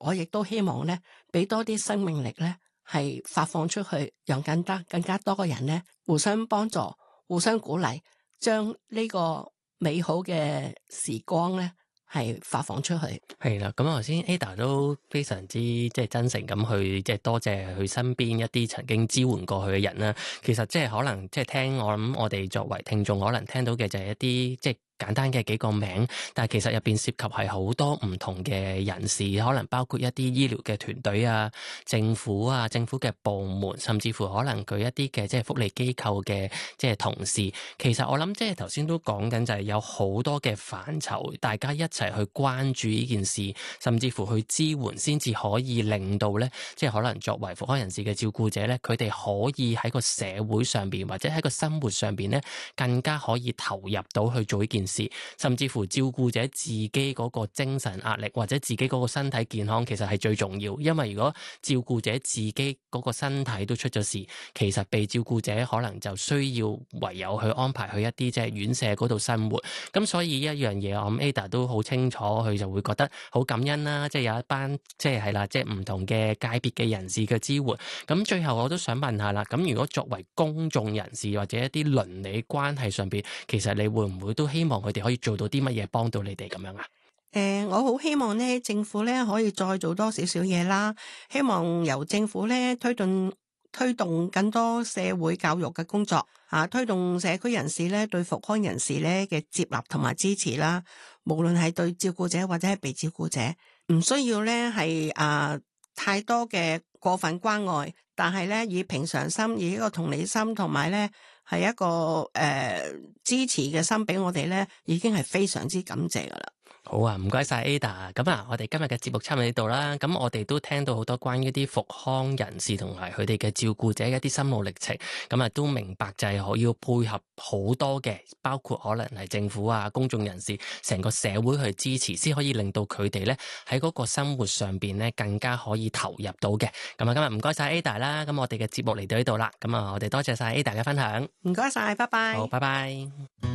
我亦都希望咧，俾多啲生命力咧，係發放出去，讓更加多嘅人咧，互相幫助、互相鼓勵，將呢個美好嘅時光咧，係發放出去。 係啦，咁頭先 Ada 都非常之即係真誠咁去即係多謝佢身邊一啲曾經支援過佢嘅人啦。其實即係可能即係聽我諗，我哋作為聽眾可能聽到嘅就係一啲即係簡單嘅幾個名，但係其實入邊涉及係好多唔同嘅人士，可能包括一啲醫療嘅團隊啊、政府嘅部門，甚至乎可能佢一啲嘅即係福利機構嘅即係同事。其實我諗即係頭先都講緊就係有好多嘅範疇，大家一齊去關注呢件事，甚至乎去支援，先至可以令到咧，即係可能作為復康人士嘅照顧者咧，佢哋可以喺個社會上邊或者喺個生活上邊咧，更加可以投入到去做呢件事，甚至乎照顧者自己嗰個精神壓力或者自己嗰個身體健康，其實係最重要。因為如果照顧者自己嗰個身體都出咗事，其實被照顧者可能就需要唯有去安排去一啲即係院舍嗰度生活。咁所以一樣嘢，我諗 Ada 都好清楚，佢就會覺得好感恩啦，即係有一班即係啦，即係唔同嘅界別嘅人士嘅支援。咁最後我都想問下啦，咁如果作為公眾人士或者一啲鄰里關係上邊，其實你會唔會都希望佢哋可以做到啲乜嘢幫到你哋咁樣啊？ 我好希望咧，政府咧可以再做多少少嘢啦。希望由政府咧推動更多社會教育嘅工作，推動社區人士咧對復康人士咧嘅接納同埋支持啦。無論係對照顧者或者係被照顧者，唔需要咧係太多嘅過分關愛，但係咧以平常心，以一個同理心，同埋咧係一個支持嘅心俾我哋咧，已經係非常之感謝噶啦。 好啊，唔該晒 Ada。咁啊，我哋今日嘅節目差唔多呢度啦。咁我哋都聽到好多關於啲復康人士同埋佢哋嘅照顧者嘅一啲心路歷程。咁啊，都明白就係要配合好多嘅，包括可能係政府啊、公眾人士、成個社會去支持，先可以令到佢哋咧喺嗰個生活上邊咧更加可以投入到嘅。咁啊，今日唔該晒 Ada 啦。咁我哋嘅節目嚟到呢度啦。咁啊，我哋多謝晒 Ada 嘅分享。 唔該晒，拜拜。 好，拜拜。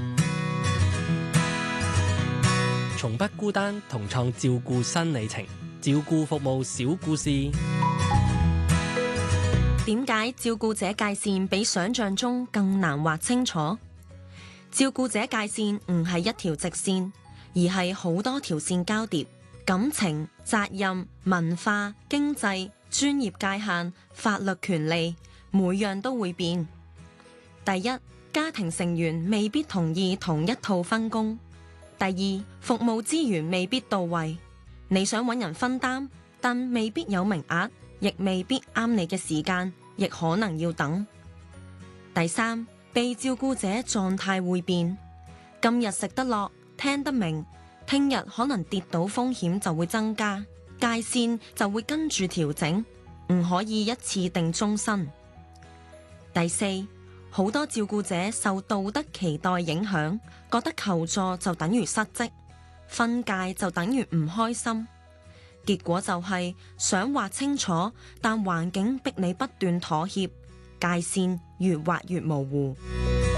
從不孤單，同創照顧新里程，照顧服務小故事。 點解照顧者界線比想象中更難劃清楚？照顧者界線唔係一條直線，而係好多條線交疊，感情、責任、文化、經濟、專業界限、法律權利，每樣都會變。第一，家庭成員未必同意同一套分工。第二，服務資源未必到位，你想揾人分擔，但未必有名額，亦未必啱你嘅時間，亦可能要等。第三，被照顧者狀態會變，今日食得落，聽得明，聽日可能跌倒風險就會增加，界線就會跟住調整，唔可以一次定終身。第四，好多照顧者受道德期待影響，覺得求助就等於失職，分界就等於唔開心，結果就係想劃清楚，但環境逼你不斷妥協，界線越劃越模糊。